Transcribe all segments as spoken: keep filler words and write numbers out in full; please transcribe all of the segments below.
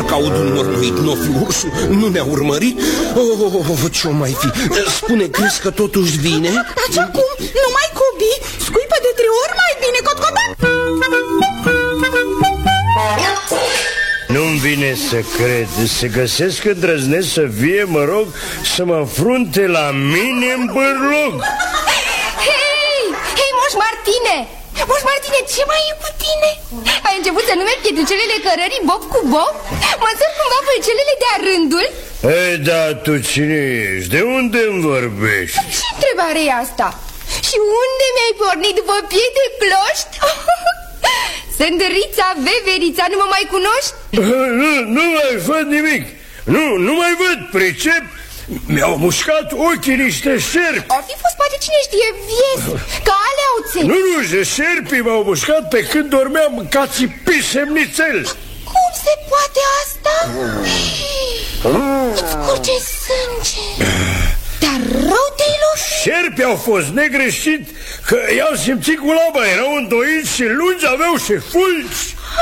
Dacă aud un mormăit, n-o fi ursul? Nu ne-a urmărit? Oh, oh, oh, ce-o mai fi? Spune, crezi că totuși vine? Taci acum, nu mai cobi, scuipă de trei ori mai bine, cot-cotac. Nu-mi vine să cred. Se găsesc că îndrăznesc să vie, mă rog, să mă înfrunte la mine în bârlog. Hei, hei, Moș Martine! Moș Martine, ce mai e cu tine? Ai început să nume pietricelele cărării bob cu bob? Măsări cumva pălcelele de-a rândul? Ei, da, tu cine ești? De unde îmi vorbești? Ce întrebare e asta? Și unde mi-ai pornit după piei de cloști? Sândărița, veverița, nu mă mai cunoști? Nu, nu mai văd nimic. Nu, nu mai văd, pricep. Mi-au mușcat ochii niște șerpi. Ar fi fost poate cine știe viezi, că alea au țeni. Nu, nu, șerpii m-au mușcat pe când dormeam ca țipii semnițel. Cum se poate asta? Îți curge sânge. Dar rău te-ai lovit. Șerpii au fost negreșit, că i-au simțit cu laba. Erau îndoiți și lungi, aveau și fulgi.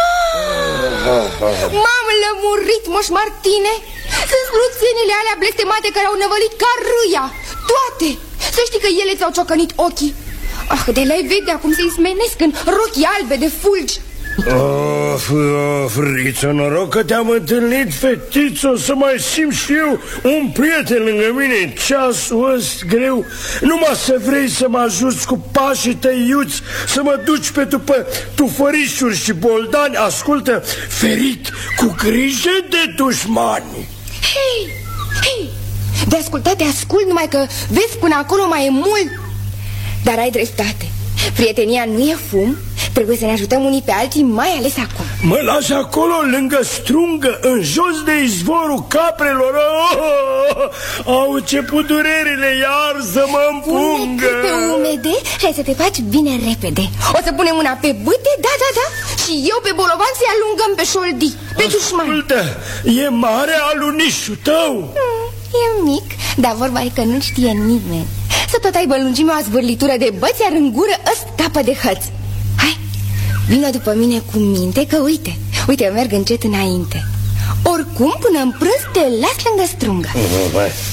M-am lămurit, Moș Martine. Sunt spluțenile alea blestemate care au năvălit ca râia. Toate. Să știi că ele ți-au ciocănit ochii. Ah, de le-ai vedea cum se-i smenesc în rochii albe de fulgi. Of, of, Riță, noroc că te-am întâlnit, fetiță, să mai simt și eu un prieten lângă mine în ceasul ăsta greu. Numai să vrei să mă ajuți cu pașii tăi iuți, să mă duci pe după tufărișuri și boldani. Ascultă, ferit, cu grijă de dușmani. Hei, hei, de ascultat te ascult, numai că vezi până acolo mai e mult. Dar ai dreptate, prietenia nu e fum. Trebuie să ne ajutăm unii pe alții, mai ales acum. Mă lași acolo, lângă strungă, în jos de izvorul caprelor. Oh, au început durerile, iar să mă împungă. Pune pe umede și ai să te faci bine repede. O să punem mâna pe bâte, da, da, da. Și eu pe bolovan să-i alungăm pe șoldii, pe dușmani. Ascultă, e mare alunișul tău. hmm, E mic, dar vorba e că nu știe nimeni. Să tot aibă lungimea o zvârlitură de băți, iar în gură ăsta capă de hăț. Hai, vină după mine cu minte, că uite, uite, merg încet înainte. Oricum, până în prânz te las lângă strungă. uh,